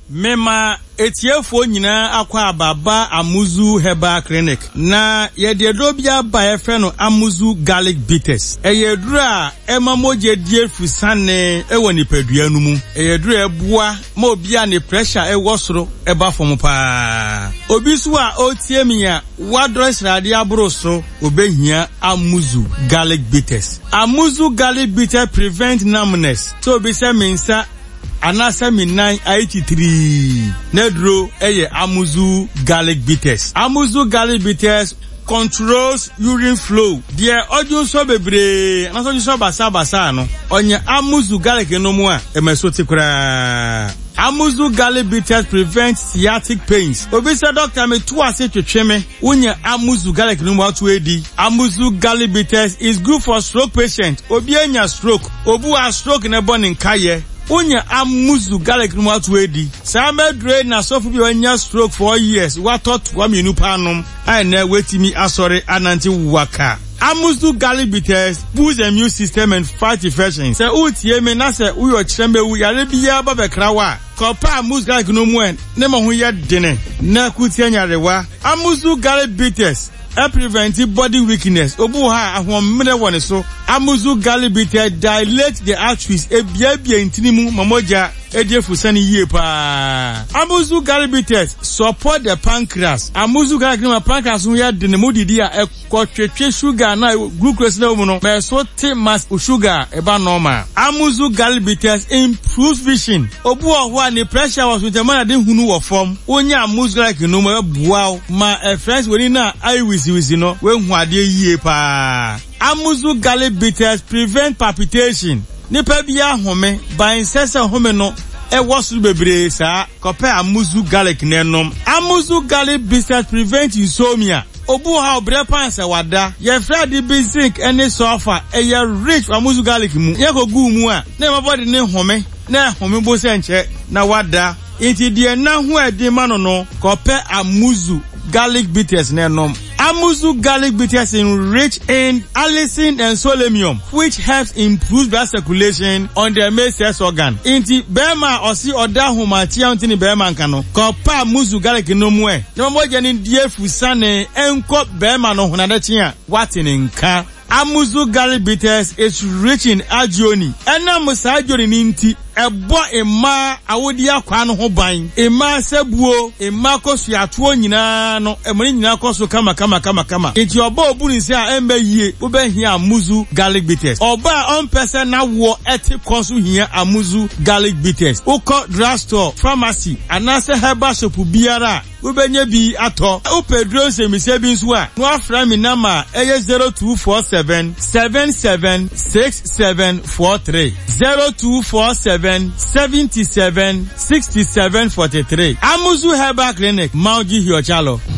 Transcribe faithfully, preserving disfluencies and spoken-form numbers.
mema etiefo nyina akwa ababa Amuzu Herbal Clinic na yededro bia ba efe no Amuzu Garlic Bitters eyedro a ema moje die fusane ewo nipadua no mu eyedro ebua ma obia ne pressure ewo soro eba fom pa obi so a otie mi a wadro srade abro so obehia Amuzu Garlic Bitters. Amuzu Garlic Bitters prevent numbness so be say mensa anasa mi nine eighty-three nedro eye Amuzu Garlic Bitters. Amuzu Garlic Bitters controls urine flow. Dear audio so bebre na so so basa basa no onye Amuzu Garlic no mu a emeso tikura. Amuzu Garlic Bitters prevent sciatic pains. Obi say doctor me to ase twetwe me unya Amuzu Garlic no mu atu edi. Amuzu Garlic Bitters is good for stroke patient. Obi anya stroke, obu a stroke na born nkaye. Unya Amuzu Garlic no atu edi. Sama dre na sofu bi anya stroke for years. What thought wa me nupa anom ai na wetimi asore ananti waka. Amuzu Garlic Bitters boosts the immune system and fight infections. Se utie me na se uyo chembe u yare bia ba bekrawa. Kopa Amuzu Garlic no mu en ne ma ho ye dene na kutie nyarewa. Amuzu Garlic Bitters e prevent body weakness. Obu ha ahomre woni so. Amuzu Garlic Bitters dilate the arteries e bia bia intinimu mamoja ejefu sani yie pa. Amuzu Garlic Bitters support the pancreas. Amuzu Garlic no pancreas no ya de ne modidi a ekotwetwe sugar na glucose level no me so te mass sugar e ba normal. Amuzu Garlic Bitters improves vision. Obu ohwo a ne pressure was with the man de hunu wo form. Onya Amuzu Garlic no ma buaw ma e friends woni na ai wisi wisi no we hu ade yie pa. Amuzu Garlic Bitters prevent palpitation. Nipa bia home ban sese home no e wosu bebre sa kope Amuzu Garlic nenom. Amuzu Garlic Bitters prevent insomnia. Obu ha obre panse wada ye frade basic any sulfur e ye rich Amuzu Garlic mu ye ko gu mu a na my body ne home na home bo se nche na wada inti de na ho ade ma no no kope Amuzu Garlic Bitters nenom. Amuzu Garlic Bitters is rich in allicin and selenium, which helps improve blood circulation on the male sex organ. Inti bema osi oda humati antini bema nkano. Kopa Amuzu Garlic no mwe. Nemo jeni die fusane enko bema no hunadachia watini nka. Amuzu Garlic Bitters is rich in agioni. Ena musa agioni ninti ebo ema awodi akwa no ho ban. Ema sebuo, ema kosu atuo nyina no, emoni nyina kosu kama kama kama kama. Enti oba obu ni se a embe yie, ube hia Amuzu Garlic Bitters. Oba on person na wo eti kosu hia Amuzu Garlic Bitters. Uko drugstore, pharmacy, anase herbal shop biara. Ubenye bi ato. Upe drone se mise bi nso a. No afra mi nama eye zero two four seven seven seven six seven four three. zero two four seven seven seven six seven four three. Amuzu Herbal Clinic, Mauji Hiochalo.